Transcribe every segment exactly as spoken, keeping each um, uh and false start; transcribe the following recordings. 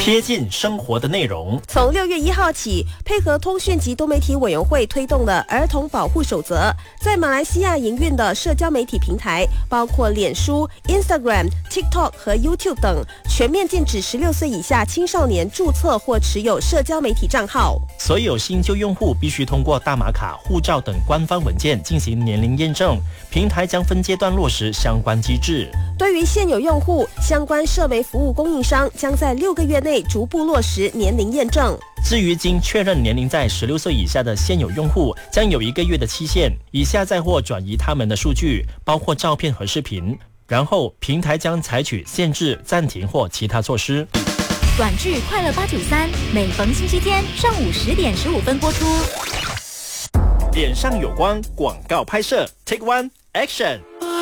贴近生活的内容。 从六月一号起，配合通讯及多媒体委员会推动的儿童保护守则，在马来西亚营运的社交媒体平台，包括脸书、Instagram、TikTok 和 YouTube 等，全面禁止十六岁以下青少年注册或持有社交媒体账号。 所有新旧用户必须通过大马卡、护照等官方文件进行年龄验证，平台将分阶段落实相关机制。 对于现有用户，相关社媒服务供应商将在六个月内逐步落实年龄验证。 至于经确认年龄在十六岁以下的现有用户，将有一个月的期限，以下载或转移他们的数据，包括照片和视频，然后平台将采取限制、暂停或其他措施。 短剧《快乐八九三》每逢星期天上午十点十五分播出。 脸上有光广告拍摄 Take One Action。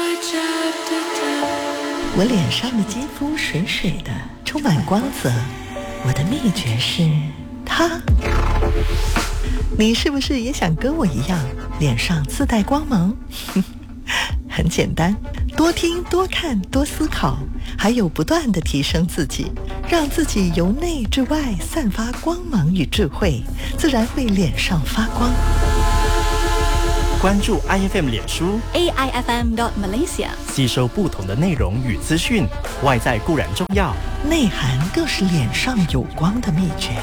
我脸上的肌肤水水的，充满光泽。我的秘诀是它。你是不是也想跟我一样，脸上自带光芒？很简单，多听、多看、多思考，还有不断地提升自己，让自己由内至外散发光芒与智慧，自然会脸上发光。 关注 I F M 脸书 A I F M dot Malaysia， 吸收不同的内容与资讯。外在固然重要， 内涵更是脸上有光的秘诀。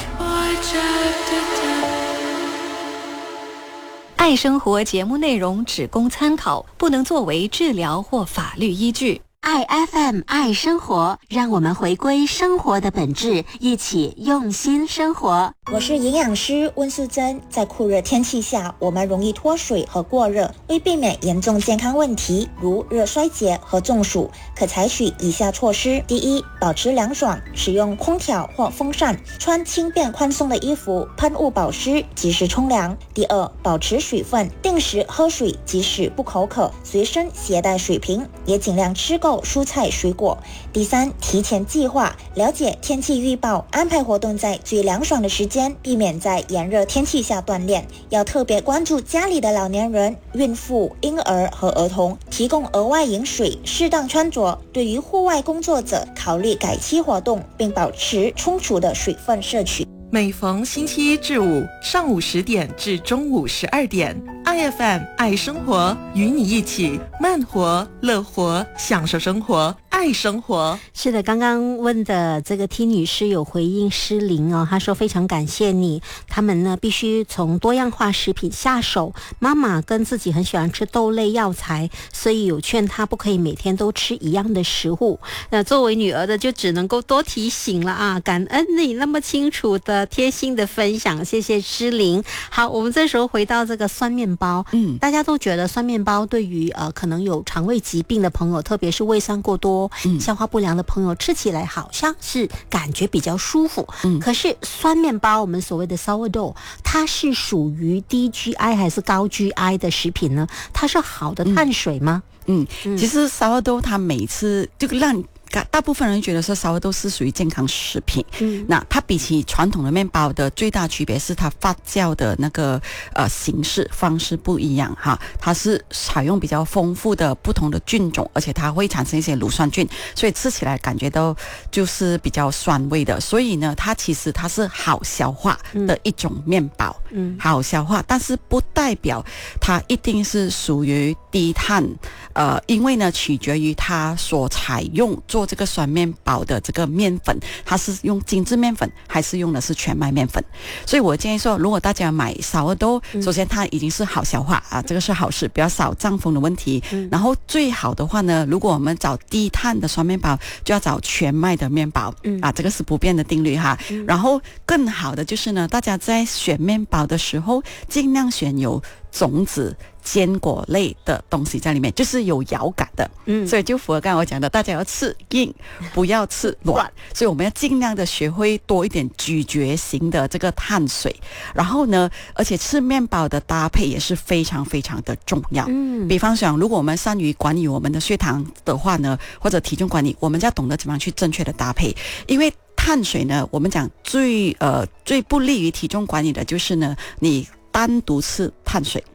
爱生活节目内容只供参考，不能作为治疗或法律依据。 爱 F M 爱生活，让我们回归生活的本质，一起用心生活。 我是营养师温素珍。在酷热天气下，我们容易脱水和过热，为避免严重健康问题如热衰竭和中暑，可采取以下措施：第一，保持凉爽，使用空调或风扇，穿轻便宽松的衣服，喷雾保湿，及时冲凉。第二，保持水分，定时喝水，即使不口渴，随身携带水瓶，也尽量吃够蔬菜水果。第三，提前计划，了解天气预报，安排活动在最凉爽的时间，避免在炎热天气下锻炼。要特别关注家里的老年人、孕妇、婴儿和儿童，提供额外饮水，适当穿着。对于户外工作者，考虑改期活动，并保持充足的水分摄取。 每逢星期一至五上午十点至中午十二点 ，I F M 爱生活，与你一起慢活、乐活，享受生活，爱生活。 是的，刚刚问的这个 T 女士有回应诗玲哦，她说非常感谢你，他们呢必须从多样化食品下手。妈妈跟自己很喜欢吃豆类药材，所以有劝她不可以每天都吃一样的食物。那作为女儿的就只能够多提醒了啊！感恩你那么清楚的贴心的分享，谢谢诗玲。好，我们这时候回到这个酸面包，嗯，大家都觉得酸面包对于呃可能有肠胃疾病的朋友，特别是胃酸过多、嗯、消化不良的朋友，吃起来好像是感觉比较舒服。嗯，可是酸面包，我们所谓的 sourdough， 它是属于低 G I 还是高 G I 的食品呢？它是好的碳水吗？ 嗯，嗯其实 sourdough 它每次就让大部分人觉得说烧都是属于健康食品，嗯，那它比起传统的面包的最大区别是它发酵的那个呃形式方式不一样哈，它是采用比较丰富的不同的菌种，而且它会产生一些乳酸菌，所以吃起来感觉到就是比较酸味的，所以呢，它其实它是好消化的一种面包，嗯，好消化，但是不代表它一定是属于低碳，呃，因为呢取决于它所采用做这个酸面包的这个面粉，它是用精致面粉还是用的是全麦面粉。所以我建议说，如果大家买sourdough，首先它已经是好消化啊，这个是好事，比较少胀风的问题。然后最好的话呢，如果我们找低碳的酸面包，就要找全麦的面包啊，这个是不变的定律哈。然后更好的就是呢，大家在选面包的时候，尽量选有种子坚果类的东西在里面，就是有咬感的，嗯，所以就符合刚才我讲的，大家要吃硬，不要吃软，所以我们要尽量的学会多一点咀嚼型的这个碳水。然后呢，而且吃面包的搭配也是非常非常的重要。嗯，比方说，如果我们善于管理我们的血糖的话呢，或者体重管理，我们就要懂得怎么样去正确的搭配，因为碳水呢，我们讲最呃最不利于体重管理的就是呢，你单独吃碳水，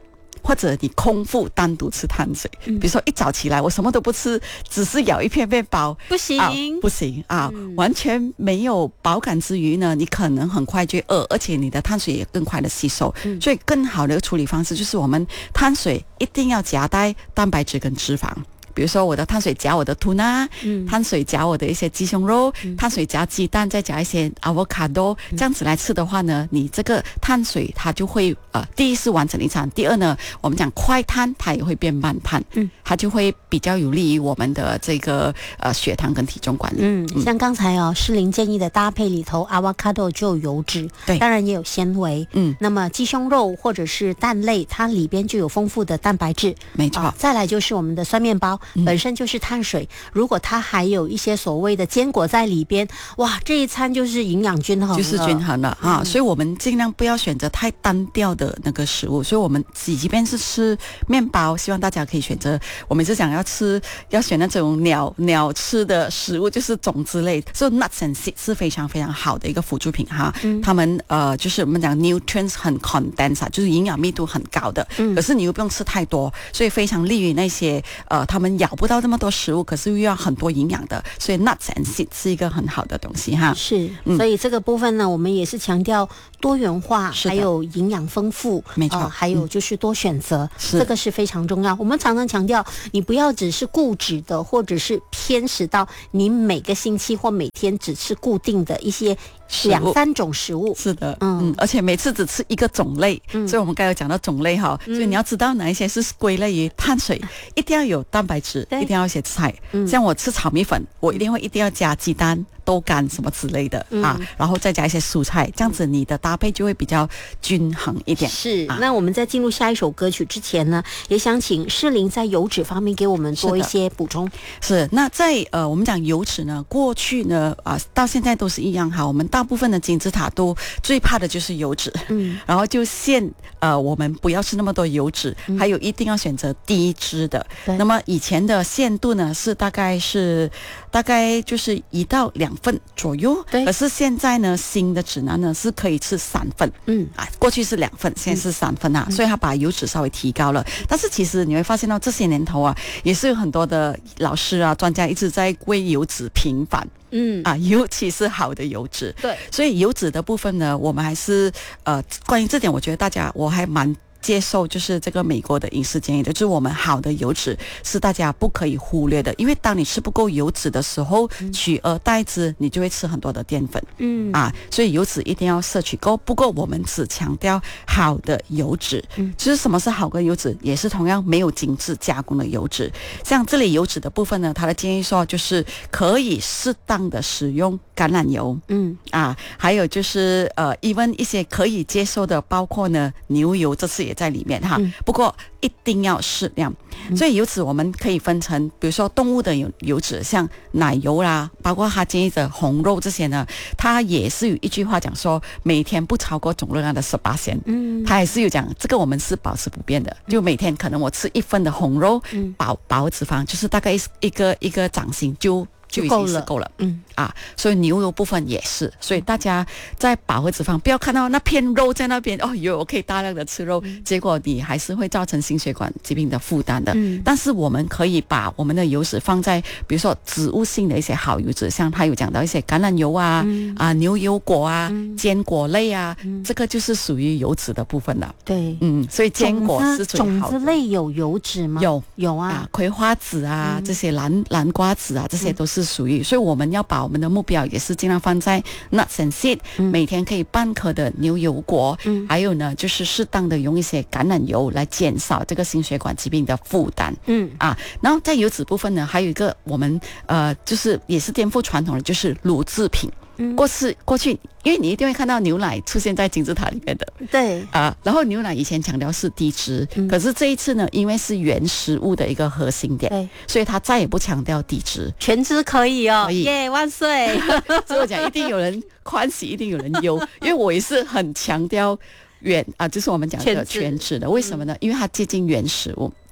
或者你空腹单独吃碳水，嗯、比如说一早起来我什么都不吃，只是咬一片面包， 不行、 啊、不行啊、嗯，完全没有饱感之余呢，你可能很快就饿，而且你的碳水也更快的吸收、嗯，所以更好的处理方式就是我们碳水一定要夹带蛋白质跟脂肪。比如说我的碳水夹我的 tuna， 嗯，碳水夹我的一些鸡胸肉，嗯、碳水夹鸡蛋，再夹一些 avocado，、嗯、这样子来吃的话呢，你这个碳水它就会呃，第一是完成一餐，第二呢，我们讲快碳它也会变慢碳，嗯，它就会比较有利于我们的这个呃血糖跟体重管理。 嗯，嗯像刚才哦，诗玲建议的搭配里头 avocado 就有油脂， 对， 当然也有纤维，嗯，那么鸡胸肉或者是蛋类，它里边就有丰富的蛋白质， 没错、 啊。再来就是我们的酸面包。本身就是碳水，如果它还有一些所谓的坚果在里边，哇，这一餐就是营养均衡了， 就是均衡了啊、嗯！所以我们尽量不要选择太单调的那个食物。所以我们即便是吃面包，希望大家可以选择。我们是想要吃，要选那种鸟鸟吃的食物，就是种子类，所以 nuts and seeds 是非常非常好的一个辅助品哈。嗯、他们呃，就是我们讲 nutrients 很 condensed， 就是营养密度很高的、嗯，可是你又不用吃太多，所以非常利于那些呃，他们咬不到这么多食物，可是又要很多营养的，所以 nuts and seeds 是一个很好的东西哈。 是、嗯，所以这个部分呢，我们也是强调多元化，还有营养丰富， 没错、呃， 还有就是多选择、嗯，这个是非常重要。我们常常强调，你不要只是固执的，或者是偏食到你每个星期或每天只吃固定的一些两三种食物。 是的，嗯，嗯而且每次只吃一个种类，嗯、所以我们刚才讲到种类哈、嗯，所以你要知道哪一些是归类于碳水，一定要有蛋白质，一定要有些菜。嗯、像我吃炒米粉，我一定会一定要加鸡蛋、豆干什么之类的、嗯、啊，然后再加一些蔬菜，这样子你的搭配就会比较均衡一点。 是，啊、那我们在进入下一首歌曲之前呢，也想请诗玲在油脂方面给我们做一些补充。 是, 是，那在呃，我们讲油脂呢，过去呢啊、呃，到现在都是一样哈，我们大部分的金字塔都最怕的就是油脂，嗯，然后就限呃，我们不要吃那么多油脂，嗯、还有一定要选择低脂的。那么以前的限度呢是大概是大概就是一到两份左右，对。可是现在呢，新的指南呢是可以吃三份，嗯啊，过去是两份，现在是三份啊，嗯、所以他把油脂稍微提高了。但是其实你会发现到这些年头啊，也是有很多的老师啊、专家一直在为油脂平反。嗯啊，尤其是好的油脂，对，所以油脂的部分呢，我们还是呃，关于这点，我觉得大家我还蛮接受，就是这个美国的饮食建议的，就是我们好的油脂是大家不可以忽略的，因为当你吃不够油脂的时候，嗯、取而代之，你就会吃很多的淀粉，嗯啊，所以油脂一定要摄取够。不过我们只强调好的油脂，嗯，其实什么是好的油脂，也是同样没有精致加工的油脂。像这里油脂的部分呢，它的建议说就是可以适当的使用橄榄油，嗯啊，还有就是呃 even 一些可以接受的，包括呢牛油，这次也在里面哈，嗯、不过一定要适量。嗯、所以油脂我们可以分成，比如说动物的油油脂，像奶油啦，包括他建议的红肉这些呢，它也是有一句话讲说，每天不超过总热量的十八仙。嗯，它也是有讲这个我们是保持不变的，就每天可能我吃一份的红肉，嗯，饱饱和脂肪就是大概一一个一个掌心就。就已经是够了，嗯啊，所以牛油部分也是，所以大家在饱和脂肪不要看到那片肉在那边，哦哟，我可以大量的吃肉，嗯、结果你还是会造成心血管疾病的负担的。嗯，但是我们可以把我们的油脂放在，比如说植物性的一些好油脂，像他有讲到一些橄榄油啊，嗯、啊牛油果啊，嗯、坚果类啊，嗯、这个就是属于油脂的部分了。 对， 嗯，所以坚果是最好的。 种子类有油脂吗？ 有有啊， 啊葵花籽啊，嗯、这些蓝蓝瓜子啊，这些都是属于，所以我们要把我们的目标也是尽量放在 nuts and seed，嗯、每天可以半颗的牛油果，嗯、还有呢就是适当的用一些橄榄油来减少这个心血管疾病的负担。嗯啊，然后在油脂部分呢，还有一个我们呃就是也是颠覆传统的，就是乳制品。嗯、过去过去，因为你一定会看到牛奶出现在金字塔里面的， 对啊，然后牛奶以前强调是低脂，嗯、可是这一次呢，因为是原食物的一个核心点，对，所以它再也不强调低脂， 全脂可以哦，耶、yeah, 万岁！ 所以我讲一定有人欢喜，一定有人忧，因为我也是很强调原啊，就是我们讲的全脂的，为什么呢？因为它接近原食物。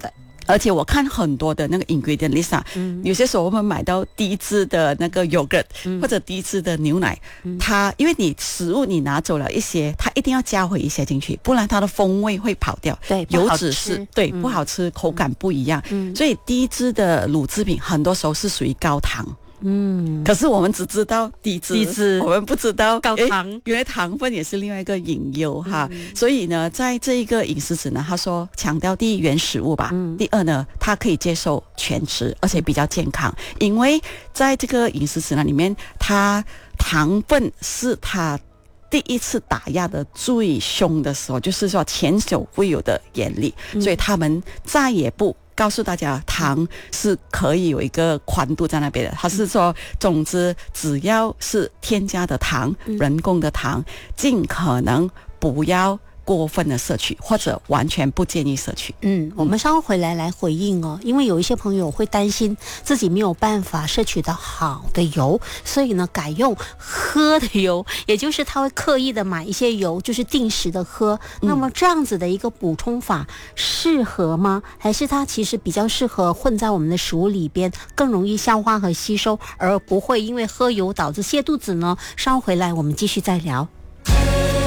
而且我看很多的那个 ingredient list 啊，嗯、有些时候我们买到低脂的那个 yogurt、嗯、或者低脂的牛奶，嗯、它因为你食物你拿走了一些，它一定要加回一些进去，不然它的风味会跑掉。 对， 油脂是对、嗯、不好吃，口感不一样。嗯，所以低脂的乳制品很多时候是属于高糖。嗯，可是我们只知道低脂，低脂我们不知道高糖， 原来糖分也是另外一个隐忧哈。嗯、所以呢，在这一个饮食指南，他说强调第一原食物吧，嗯、第二呢，它可以接受全脂，而且比较健康，因为在这个饮食指南里面，它糖分是它第一次打压的最凶的时候，就是说前所未有的严厉，嗯、所以他们再也不告诉大家糖是可以有一个宽度在那边的，他是说总之只要是添加的糖、嗯、人工的糖，尽可能不要过分的摄取，或者完全不建议摄取。 嗯，我们稍后回来来回应哦，因为有一些朋友会担心自己没有办法摄取到好的油，所以呢改用喝的油，也就是他会刻意的买一些油，就是定时的喝。嗯、那么这样子的一个补充法适合吗？还是它其实比较适合混在我们的食物里边，更容易消化和吸收，而不会因为喝油导致泻肚子呢？稍后回来我们继续再聊。